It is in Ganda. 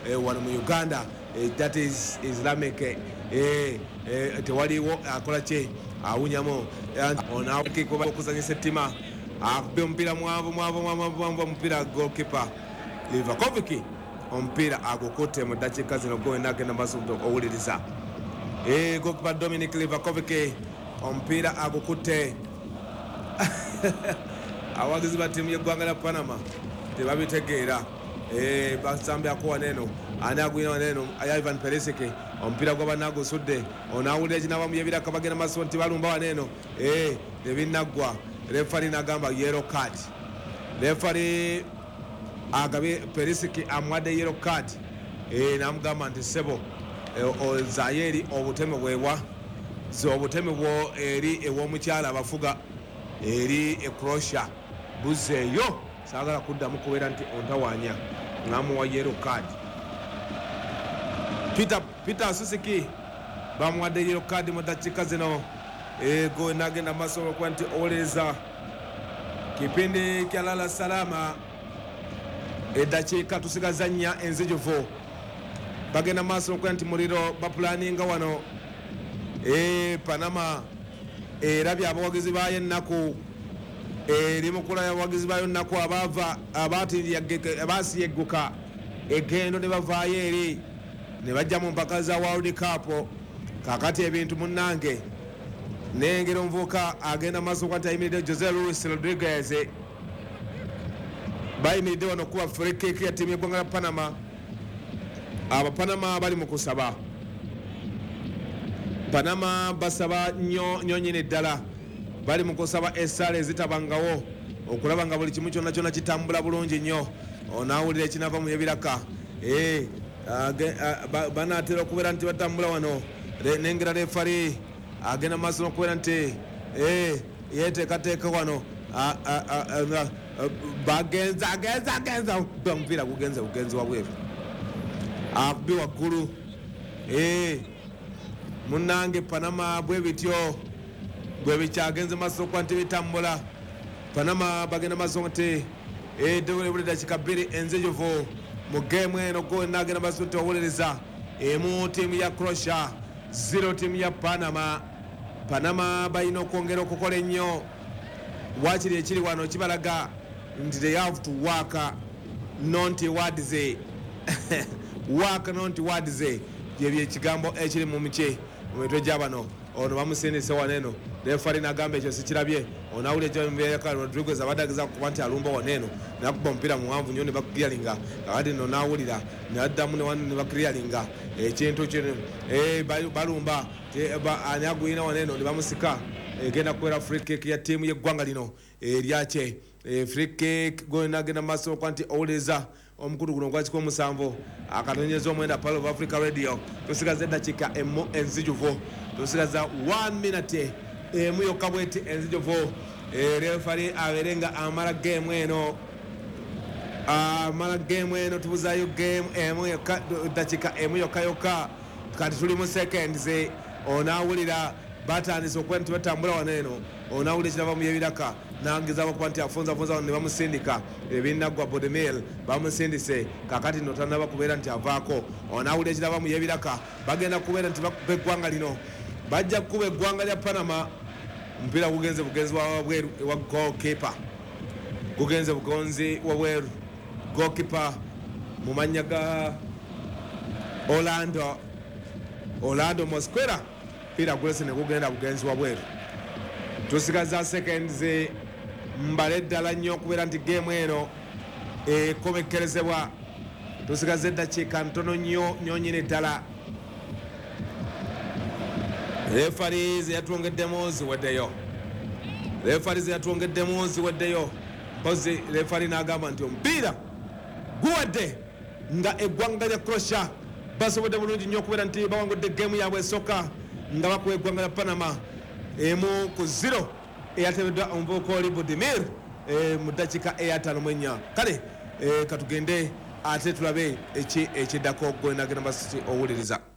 wano mu Uganda that is Islamic tewaliwo akola kye awunyamu onawukikuba okuzanyisa ettima akubye omupiira mwavu omupiira goalkeeper Livakovic omupiira agukutte mu ddakiika zino gwe agenda maaso owuliriza goalkeeper Dominic Livakovic omupiira agukutte abawagizi ba ttiimu y'eggwanga lya Panama tebabitegeera basambako waneeno ani agwina waneeno Ivan Perisic omupiira gw'abanna agusudde onaawulira ekinaba yebiraka bagenda maaso nti balumba waneeno tebinaggwa refari n'agamba yellow card refari agabye Perisic amwadde yellow card n'amugamba nti sebo ozayo eri obuteme bwewa obuteme bwo eri ew'omukyala abafuga eri Croatia buzeeyo saagala kuddamu kubeera nti ontawanya ng'amuwa yellow card Peter Susiki bamuwadde yellow card mu ddakiika zino go nagenda maaso okuba nti owuliriza kipindi kya lala salama eddakiika tusigaza 4 enzijuvu bagenda maaso okuba nti muliro bapulaninga wano Panama erabye abawagizi bayo ennaku eri mukula abawagizi bayo ennaku abaasiyegguka egendo ne bavaayo eri ne bajja mu mpaka za World Cup kakati ebintu munnange nengera omuvubuka agenda maaso okuba nti ayimiridde Jose Luis Rodriguez bayimiridde wano kuba free kick ya ttiimu y'eggwanga lya Panama abapanama bali mu kusaba Panama basaba nnyo nyine ddala bali mu kusaba essale ezitabangawo okulaba nga buli kimu kyonna kyonna kitambula bulungi nnyo onaawulira ekinava mu ebiraka banaatera okubeera nti batambula wano nengera refari agenda maaso n'okubeera nti yeteekateeka wano bagenza omupiira gugenze wabweru akubye waggulu munnange Panama bwe bityo bwe bikyagenze maaso okuba nti bitambula Panama bagenda maaso nti buli ddakiika 2 enzijuvu mu geemu eno gwe nagenda maaso nti owuliriza emu ttiimu ya Croatia 0 ttiimu ya Panama balina okwongera okukola ennyo wakiri ekiri wano kibalaga nti they have to work not towards work not towards yebyo ekigambo ekiri mu mice mu mitwe gy'abano ono bamusindise waneeno refari n'agamba ekyo sikirabye onaawulira ekyomubeeraka Rodriguez abadde ageza kuba nti alumba waneeno nakuba omupiira muwanvu nnyo ne bakiriyalinga kakati no naawulira naddamu ne bakiriyalinga ekintu kino balumba ani aguyina waneeno ne bamusika egenda kubeera free kick ya ttiimu y'eggwanga lino eryakye free kick gonna agenda maaso okuba nti owuliriza omukulu guno gwakiko omusanvu akatonyeza omwenda Palo of Africa Radio tusigaza eddakiika emu enzijuvu tusigaza 1 minute emu yokka bweti enzijuvu refari abeerenga amala geemu eno tubuzayo geemu emu eddakiika emu yokka kati tuli mu seconds onaawulira batandise okuba nti batambula waneeno onaawulira ekirava mu yebiraka nangezaako okuba nti afunzafunza ne bamusindika ebinaggwa Bodemil bamusindise kakati no tanaba kubeera nti avaako onaawulira ekirava mu yebiraka bagenda kubeera nti bakuba eggwanga lino bajja kukuba eggwanga lya Panama omupiira gugenze bugenzi wabweru ewa goalkeeper gugenze bugonzi wabweru goalkeeper mu mannya ga Orlando Mosquera pira gulese ne gugenda bugenzi wabweru tusigaza seconds mbale ddala nnyo okubeera nti geemu eno ekomekerezebwa tusigaza eddakiika ntono nnyo nyine ddala refari zeyatwongeddemu ziwaddeyo mpozi refari n'agamba nti omupiira guwadde nga eggwanga lya Croatia basobodde bulungi nnyo okubeera nti bawangudde geemu yaabwe esooka nga bakuba eggwanga lya Panama 1-0 eyatebeddwa omuvubuka oli Budimir mu ddakiika 54 kale katugende ate tulabe ekiddako gwe nagenda masiti owuliriza